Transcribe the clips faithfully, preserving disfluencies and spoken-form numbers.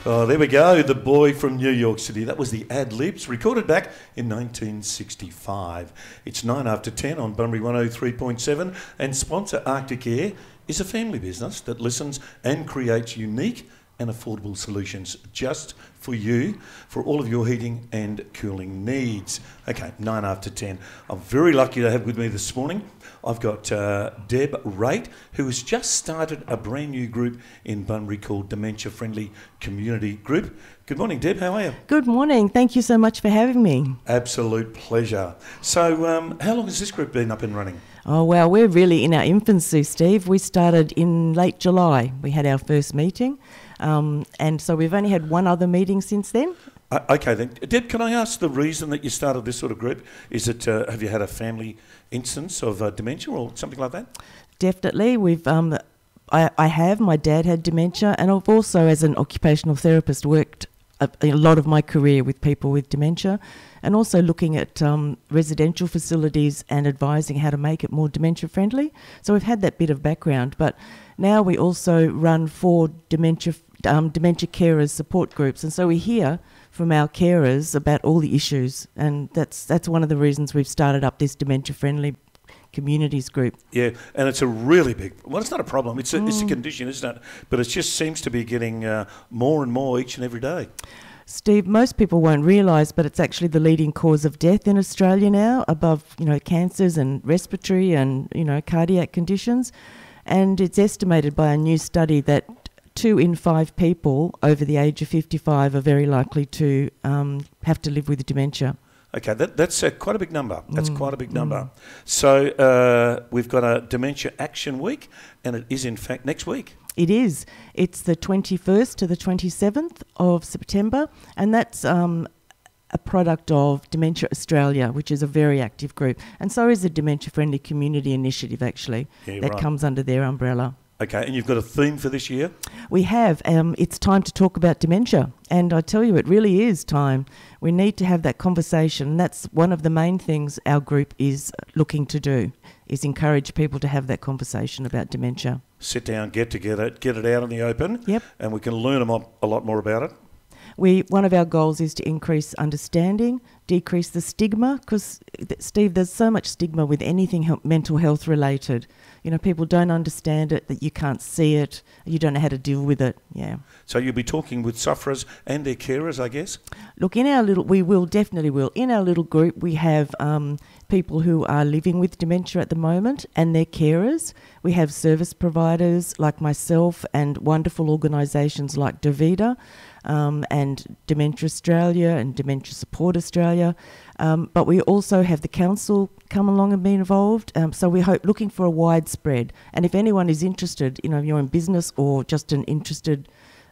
Oh, there we go. The Boy from New York City. That was the Ad Libs, recorded back in nineteen sixty-five. It's nine after ten on Bunbury one oh three point seven, and sponsor Arctic Air is a family business that listens and creates unique and affordable solutions just for you, for all of your heating and cooling needs. Okay, nine after ten. I'm very lucky to have with me this morning, I've got uh, Deb Raitt, who has just started a brand new group in Bunbury called Dementia Friendly Community Group. Good morning, Deb. How are you? Good morning. Thank you so much for having me. Absolute pleasure. So um, how long has this group been up and running? Oh, well, we're really in our infancy, Steve. We started in late July. We had our first meeting. Um, and so we've only had one other meeting since then. Uh, okay then. Deb, can I ask the reason that you started this sort of group? Is it, uh, have you had a family instance of uh, dementia or something like that? Definitely. We've, um, I, I have. My dad had dementia, and I've also, as an occupational therapist, worked a, a lot of my career with people with dementia, and also looking at um, residential facilities and advising how to make it more dementia friendly. So we've had that bit of background, but now we also run four dementia um, dementia carers support groups, and so we hear from our carers about all the issues, and that's that's one of the reasons we've started up this dementia friendly communities group. Yeah, and it's a really big, well, it's not a problem, it's a, Mm. it's a condition, isn't it? But it just seems to be getting uh, more and more each and every day. Steve, most people won't realise, but it's actually the leading cause of death in Australia now, above, you know, cancers and respiratory and, you know, cardiac conditions. And it's estimated by a new study that two in five people over the age of fifty-five are very likely to um, have to live with dementia. Okay, that, that's uh, quite a big number. That's Mm, quite a big number. mm. So uh, we've got a Dementia Action Week, and it is in fact next week. It is. It's the twenty-first to the twenty-seventh of September, and that's um, a product of Dementia Australia, which is a very active group. And so is the Dementia Friendly Community Initiative, actually, Yeah, that right. comes under their umbrella. Okay, and you've got a theme for this year? We have. Um, it's time to talk about dementia. And I tell you, it really is time. We need to have that conversation. And that's one of the main things our group is looking to do, is encourage people to have that conversation about dementia. Sit down, get together, get it out in the open, Yep. and we can learn a, mo- a lot more about it. We one of our goals is to increase understanding, decrease the stigma, because, Steve, there's so much stigma with anything he- mental health related. You know, people don't understand it, that you can't see it, you don't know how to deal with it. Yeah. So you'll be talking with sufferers and their carers, I guess? Look, in our little, we will definitely will. In our little group, we have um, people who are living with dementia at the moment and their carers. We have service providers like myself and wonderful organisations like DaVita um, and Dementia Australia and Dementia Support Australia. Um, but we also have the council come along and be involved. Um, so we hope looking for a widespread. And if anyone is interested, you know, you're in business or just an interested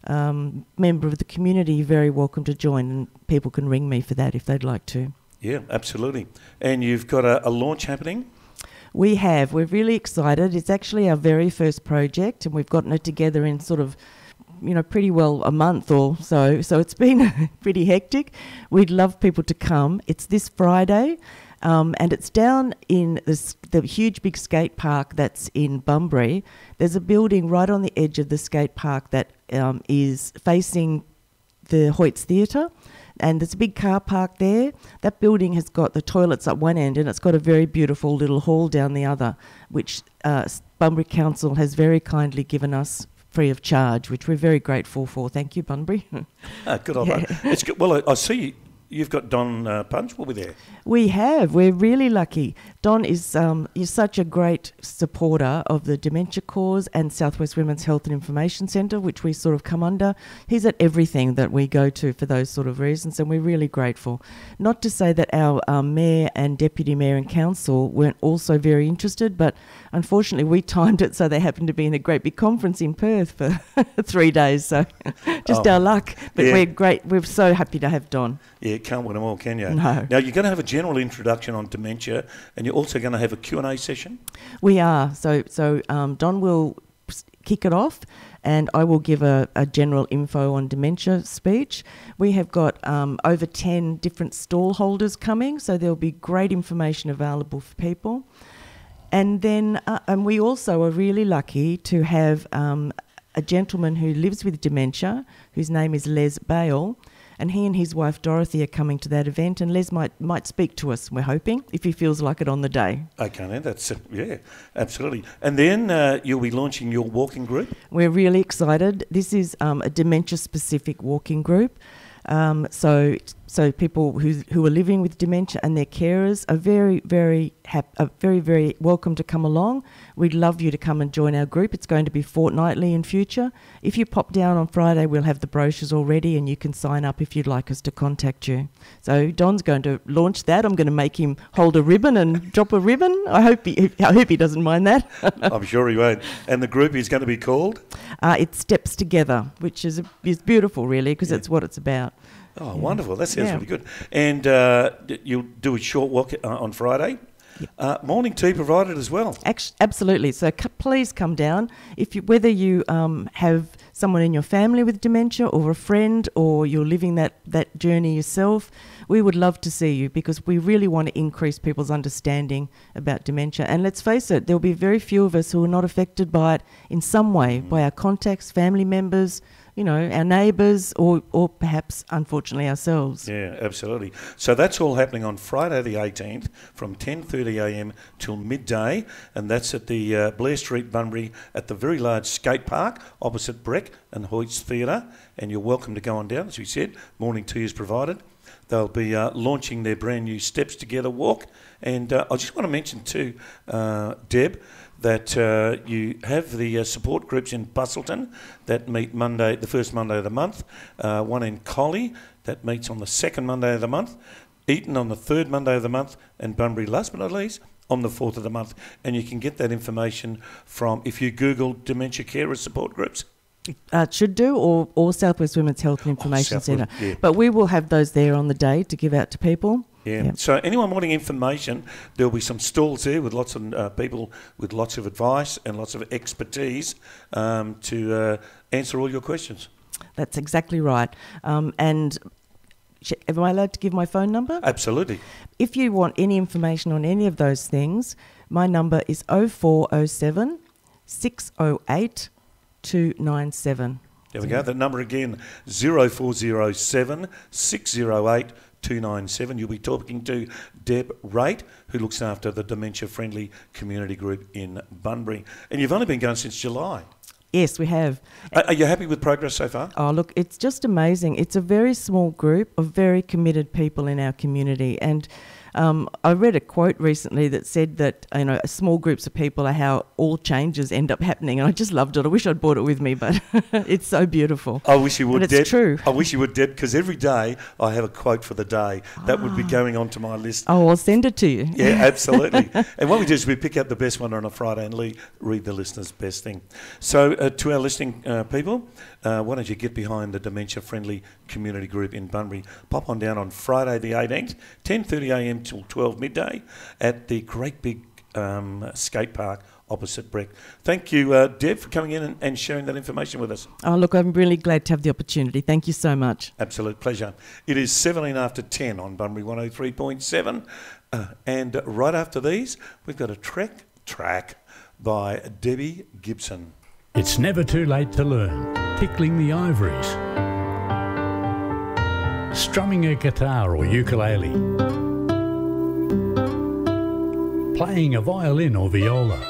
um, member of the community, you're very welcome to join, and people can ring me for that if they'd like to. Yeah, absolutely. And you've got a, a launch happening? We have. We're really excited. It's actually our very first project, and we've gotten it together in sort of, you know, pretty well a month or so. So it's been pretty hectic. We'd love people to come. It's this Friday, um, and it's down in this, the huge big skate park that's in Bunbury. There's a building right on the edge of the skate park that um, is facing the Hoyts Theatre. And there's a big car park there. That building has got the toilets up one end, and it's got a very beautiful little hall down the other, which uh, Bunbury Council has very kindly given us free of charge, which we're very grateful for. Thank you, Bunbury. Ah, good old Yeah. mate. It's good. Well, I, I see you've got Don uh, Punch. We'll be there. We have. We're really lucky. Don is um, is such a great supporter of the dementia cause and Southwest Women's Health and Information Centre, which we sort of come under. He's at everything that we go to for those sort of reasons, and we're really grateful. Not to say that our um, mayor and deputy mayor and council weren't also very interested, but unfortunately we timed it so they happened to be in a great big conference in Perth for three days. So just Oh, our luck. But yeah. we're great. We're so happy to have Don. Yeah, can't win them all, can you? No. Now, you're going to have a general introduction on dementia, and you're also going to have a Q and A session? We are. So so um, Don will s- kick it off, and I will give a, a general info on dementia speech. We have got um, over ten different stall holders coming, so there'll be great information available for people. And then uh, and we also are really lucky to have um, a gentleman who lives with dementia, whose name is Les Bale, and he and his wife Dorothy are coming to that event, and Les might might speak to us, we're hoping, if he feels like it on the day. Okay, then that's, uh, yeah, absolutely. And then uh, you'll be launching your walking group? We're really excited. This is um, a dementia-specific walking group. Um, so so people who who are living with dementia and their carers are very, very hap- are very, very welcome to come along. We'd love you to come and join our group. It's going to be fortnightly in future. If you pop down on Friday, we'll have the brochures already and you can sign up if you'd like us to contact you. So Don's going to launch that. I'm going to make him hold a ribbon and drop a ribbon. I hope he, I hope he doesn't mind that. I'm sure he won't. And the group is going to be called? Uh, it Steps Together, which is, is beautiful, really, because Yeah. that's what it's about. Oh, Yeah. wonderful. That sounds Yeah. really good. And uh, d- you'll do a short walk uh, on Friday. Uh, morning tea provided as well. Act- absolutely. So c- please come down. If you, whether you um, have someone in your family with dementia or a friend, or you're living that, that journey yourself, we would love to see you, because we really want to increase people's understanding about dementia. And let's face it, there'll be very few of us who are not affected by it in some way, by our contacts, family members, you know, our neighbours, or, or perhaps, unfortunately, ourselves. Yeah, absolutely. So that's all happening on Friday the eighteenth from ten thirty a m till midday, and that's at the uh, Blair Street, Bunbury, at the very large skate park opposite Breck and Hoyt's Theatre, and you're welcome to go on down. As we said, morning tea is provided. They'll be uh, launching their brand new Steps Together walk, and uh, I just want to mention too, uh, Deb, that uh, you have the uh, support groups in Busselton that meet Monday, the first Monday of the month, uh, one in Collie that meets on the second Monday of the month, Eton on the third Monday of the month, and Bunbury, last but not least, on the fourth of the month. And you can get that information from, if you Google Dementia Carer Support Groups. Uh, it should do, or, or Southwest Women's Health and Information Oh, Southwest, Centre. yeah. But we will have those there on the day to give out to people. Yeah. Yep. So anyone wanting information, there'll be some stalls there with lots of uh, people with lots of advice and lots of expertise um, to uh, answer all your questions. That's exactly right. Um, and sh- am I allowed to give my phone number? Absolutely. If you want any information on any of those things, my number is oh four oh seven, six oh eight, two nine seven. There we go. That number again, zero four zero seven, six oh eight, two nine seven. You'll be talking to Deb Raitt, who looks after the Dementia Friendly Community Group in Bunbury. And you've only been going since July. Yes, we have. Are, are you happy with progress so far? Oh, look, it's just amazing. It's a very small group of very committed people in our community. And um, I read a quote recently that said that, you know, small groups of people are how all changes end up happening. And I just loved it. I wish I'd brought it with me, but it's so beautiful. I wish you would, But Deb. it's true. I wish you would, Deb, because every day I have a quote for the day. That would be going onto my list. Oh, I'll send it to you. Yeah, absolutely. And what we do is we pick out the best one on a Friday and le- read the listener's best thing. So uh, to our listening uh, people, uh, why don't you get behind the Dementia Friendly Community Group in Bunbury. Pop on down on Friday the eighteenth, ten thirty a m till twelve midday at the great big um, skate park opposite Breck. Thank you, uh, Deb, for coming in and, and sharing that information with us. Oh, look, I'm really glad to have the opportunity. Thank you so much. Absolute pleasure. It is seventeen after ten on Bunbury one oh three point seven. Uh, and right after these, we've got a track, track by Debbie Gibson. It's never too late to learn. Tickling the ivories. Strumming a guitar or ukulele. Playing a violin or viola.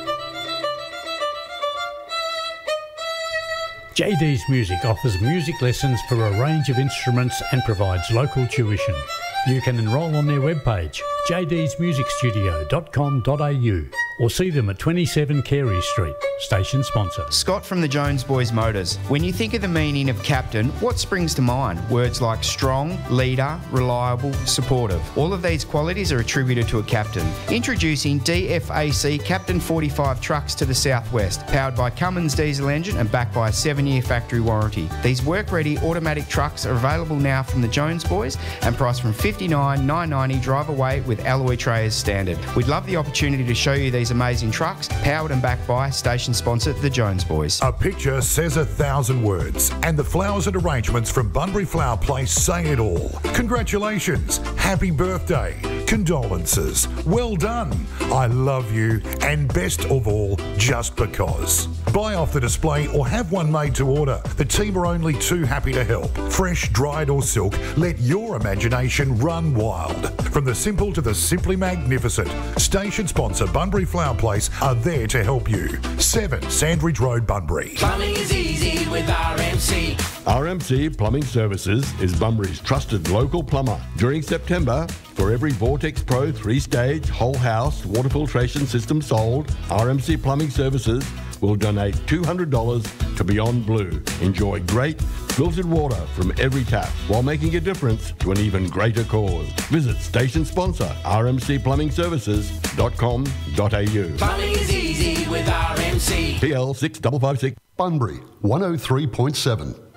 J D's Music offers music lessons for a range of instruments and provides local tuition. You can enrol on their webpage, j ds music studio dot com dot a u, or see them at twenty-seven Carey Street, station sponsor. Scott from the Jones Boys Motors. When you think of the meaning of captain, what springs to mind? Words like strong, leader, reliable, supportive. All of these qualities are attributed to a captain. Introducing D F A C Captain forty-five trucks to the southwest, powered by Cummins diesel engine and backed by a seven-year factory warranty. These work-ready automatic trucks are available now from the Jones Boys and priced from fifty-nine thousand nine hundred ninety drive away with alloy tray as standard. We'd love the opportunity to show you these amazing trucks, powered and backed by station sponsor the Jones Boys. A picture says a thousand words, and the flowers and arrangements from Bunbury Flower Place say it all. Congratulations, happy birthday condolences. Well done. I love you, and best of all, just because. Buy off the display or have one made to order. The team are only too happy to help. Fresh, dried or silk, let your imagination run wild. From the simple to the simply magnificent, station sponsor Bunbury Flower Place are there to help you. seven Sandridge Road, Bunbury. Plumbing is easy with R M C. R M C Plumbing Services is Bunbury's trusted local plumber. During September, for every Vortex Pro three-stage whole house water filtration system sold, R M C Plumbing Services will donate two hundred dollars to Beyond Blue. Enjoy great filtered water from every tap while making a difference to an even greater cause. Visit station sponsor r m c plumbing services dot com dot a u. Plumbing is easy with R M C. P L six five five six. Bunbury one oh three point seven.